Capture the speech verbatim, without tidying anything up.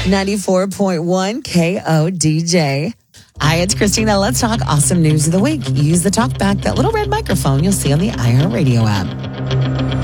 ninety-four point one K O D J. Hi, it's Christina. Let's talk awesome news of the week. Use the talkback, that little red microphone you'll see on the iHeartRadio app.